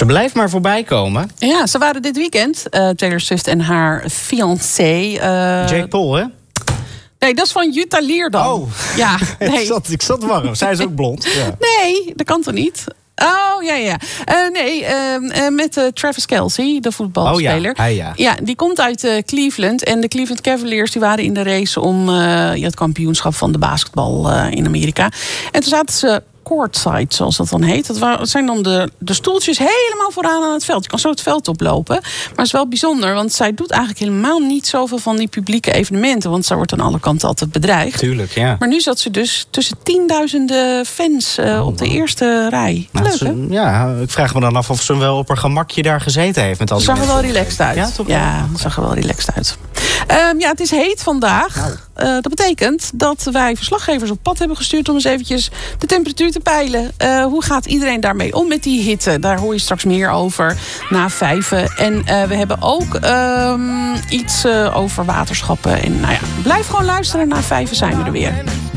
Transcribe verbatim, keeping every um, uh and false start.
Ze blijft maar voorbij komen. Ja, ze waren dit weekend, uh, Taylor Swift en haar fiancé. Uh, Jake Paul, hè? Nee, dat is van Jutta Leerdam. Oh, ja, nee. ik, zat, ik zat warm. Zij is ook blond. Ja. Nee, dat kan toch niet? Oh, ja, ja. Uh, nee, uh, uh, met uh, Travis Kelce, de voetbalspeler. Oh, ja. Ah, ja. ja, die komt uit uh, Cleveland. En de Cleveland Cavaliers die waren in de race om uh, ja, het kampioenschap van de basketbal uh, in Amerika. En toen zaten ze courtside, zoals dat dan heet. Dat waren, zijn dan de, de stoeltjes helemaal vooraan aan het veld. Je kan zo het veld oplopen. Maar het is wel bijzonder, want zij doet eigenlijk helemaal niet zoveel van die publieke evenementen. Want zij wordt aan alle kanten altijd bedreigd. Tuurlijk, ja. Maar nu zat ze dus tussen tienduizenden fans uh, oh, op de eerste rij. Nou, Leuk, ze, hè? Ja, ik vraag me dan af of ze wel op haar gemakje daar gezeten heeft. Met al die zag er wel mensen. relaxed uit. Ja, toch? Ja, het zag er wel relaxed uit. Um, ja, het is heet vandaag. Nou. Uh, dat betekent dat wij verslaggevers op pad hebben gestuurd om eens eventjes de temperatuur te peilen. Uh, hoe gaat iedereen daarmee om met die hitte? Daar hoor je straks meer over na vijven. En uh, we hebben ook um, iets uh, over waterschappen. En nou ja, blijf gewoon luisteren. Na vijven zijn we er weer.